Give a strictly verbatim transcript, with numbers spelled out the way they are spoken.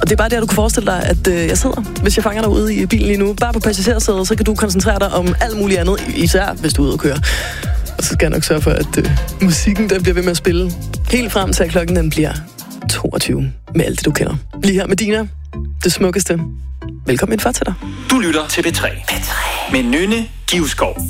Og det er bare der, du kan forestille dig, at øh, jeg sidder, hvis jeg fanger dig ude i bilen lige nu, bare på passagersædet, så kan du koncentrere dig om alt muligt andet, især hvis du er ude at køre. Og så skal jeg nok sørge for, at øh, musikken den bliver ved med at spille helt frem til, at klokken den bliver toogtyve med alt det, du kender. Lige her med Dina, det smukkeste. Velkommen indfør til dig. Du lytter til P tre. P tre. Med Nynne Givskov.